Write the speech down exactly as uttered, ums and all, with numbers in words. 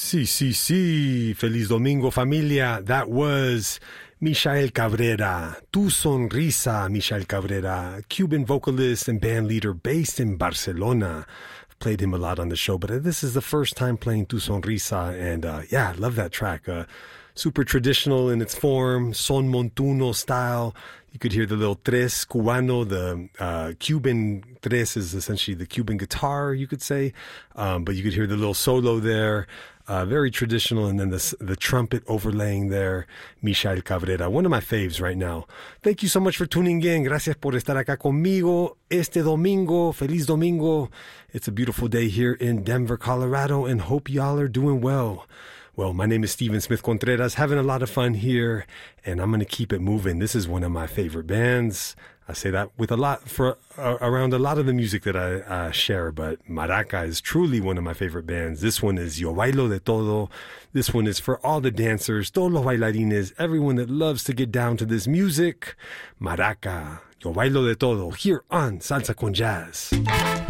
Sí, sí, sí. Feliz Domingo, familia. That was Michael Cabrera. Tu Sonrisa, Michael Cabrera, Cuban vocalist and band leader based in Barcelona. I've played him a lot on the show, but this is the first time playing Tu Sonrisa, and uh, yeah, I love that track. Uh, super traditional in its form, son montuno style. You could hear the little tres cubano, the uh, Cuban tres is essentially the Cuban guitar, you could say. Um, but you could hear the little solo there, uh, very traditional. And then the, the trumpet overlaying there, Michael Cabrera, one of my faves right now. Thank you so much for tuning in. Gracias por estar acá conmigo este domingo. Feliz domingo. It's a beautiful day here in Denver, Colorado, and hope y'all are doing well. Well, my name is Steven Smith Contreras, having a lot of fun here, and I'm going to keep it moving. This is one of my favorite bands. I say that with a lot for uh, around a lot of the music that I uh, share, but Maraca is truly one of my favorite bands. This one is Yo Bailo de Todo. This one is for all the dancers, todos los bailarines, everyone that loves to get down to this music. Maraca, Yo Bailo de Todo, here on Salsa con Jazz.